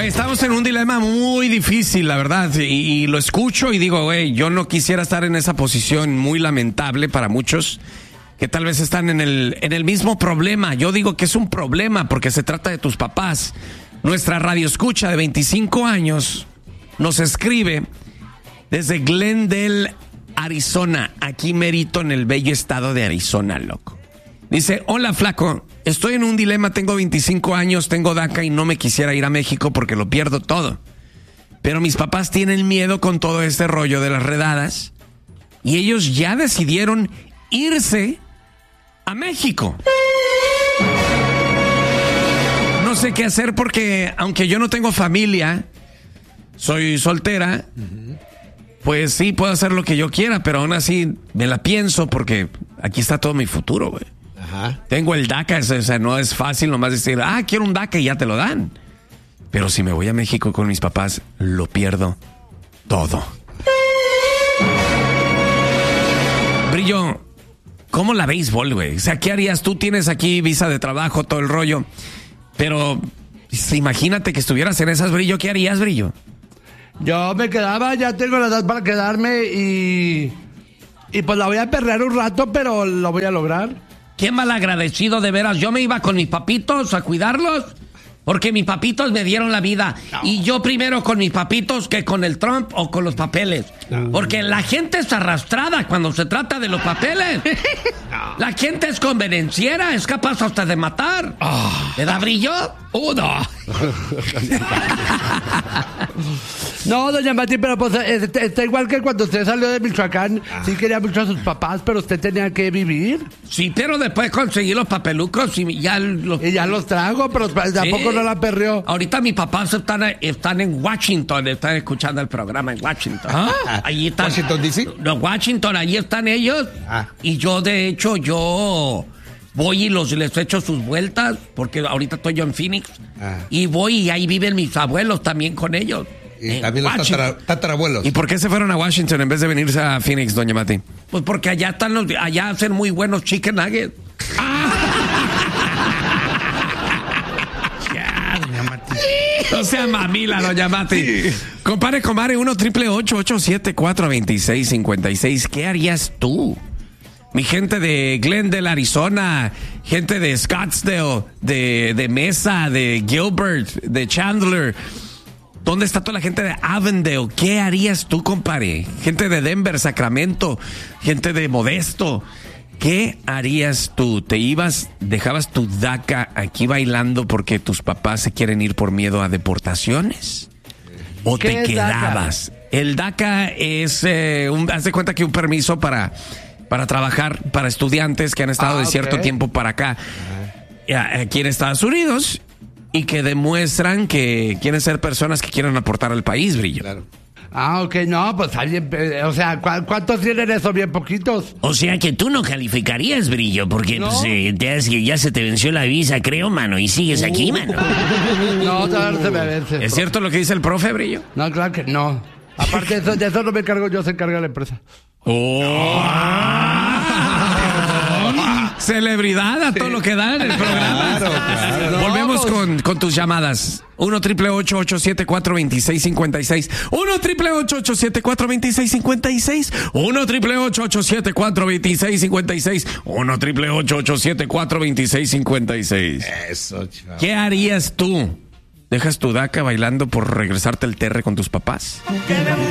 estamos en un dilema muy difícil, la verdad, y lo escucho y digo, güey, yo no quisiera estar en esa posición muy lamentable para muchos que tal vez están en el mismo problema. Yo digo que es un problema porque se trata de tus papás. Nuestra radioescucha de 25 años nos escribe desde Glendale, Arizona, aquí merito en el bello estado de Arizona, loco. Dice, hola flaco, estoy en un dilema, tengo 25 años, tengo DACA y no me quisiera ir a México porque lo pierdo todo. Pero mis papás tienen miedo con todo este rollo de las redadas y ellos ya decidieron irse a México. No sé qué hacer porque aunque yo no tengo familia, soy soltera, pues sí puedo hacer lo que yo quiera, pero aún así me la pienso porque aquí está todo mi futuro, güey. Ajá. Tengo el DACA, o sea, no es fácil nomás decir, quiero un DACA y ya te lo dan. Pero si me voy a México con mis papás, lo pierdo todo. Brillo, ¿cómo la béisbol, güey? O sea, ¿qué harías? Tú tienes aquí visa de trabajo, todo el rollo, pero imagínate que estuvieras en esas, Brillo, ¿qué harías, Brillo? Yo me quedaba, ya tengo la edad para quedarme y pues la voy a perder un rato, pero lo voy a lograr. Qué malagradecido, de veras. Yo me iba con mis papitos a cuidarlos porque mis papitos me dieron la vida. No. Y yo primero con mis papitos que con el Trump o con los papeles. No. Porque la gente es arrastrada cuando se trata de los papeles. No. La gente es convenenciera, es capaz hasta de matar. ¿Le da Brillo? No. No, doña Mati, pero pues está igual que cuando usted salió de Michoacán. Sí quería mucho a sus papás, pero usted tenía que vivir. Sí, pero después conseguí los papelucos y ya los trago, pero tampoco no la perreó. Ahorita mis papás están en Washington, están escuchando el programa en Washington. Allí están. ¿Washington DC? No, Washington, allí están ellos. Y yo, de hecho, voy y les echo sus vueltas, porque ahorita estoy yo en Phoenix. Y voy y ahí viven mis abuelos también con ellos. Y también los tatarabuelos. ¿Y por qué se fueron a Washington en vez de venirse a Phoenix, doña Mati? Pues porque allá allá hacen muy buenos chicken nuggets. Ya, doña Mati. No sea mamila, doña Mati. Sí. Compare, 1-888-874-2656. ¿Qué harías tú? Mi gente de Glendale, Arizona, gente de Scottsdale, de Mesa, de Gilbert, de Chandler. ¿Dónde está toda la gente de Avondale? ¿Qué harías tú, compadre? Gente de Denver, Sacramento, gente de Modesto. ¿Qué harías tú? ¿Te ibas, dejabas tu DACA aquí bailando porque tus papás se quieren ir por miedo a deportaciones? ¿O te quedabas? DACA? El DACA es, haz de cuenta que un permiso para trabajar para estudiantes que han estado de cierto tiempo para acá, aquí en Estados Unidos, y que demuestran que quieren ser personas que quieren aportar al país, Brillo. Claro. No, pues alguien, o sea, ¿cuántos tienen eso? Bien poquitos. O sea que tú no calificarías, Brillo, porque ¿no? Pues, ya se te venció la visa, creo, mano, y sigues aquí, mano. No, todavía no se me vence. ¿Es cierto lo que dice el profe, Brillo? No, claro que no. Aparte de eso no me encargo yo, se encarga la empresa. Celebridad a todo lo que da en el programa. Claro. Volvemos con tus llamadas. 1-888-874-2656. 1-888-874-2656. 1-888-874-2656. 1-888-874-2656. Eso, chaval. ¿Qué harías tú? ¿Dejas tu DACA bailando por regresarte al terre con tus papás?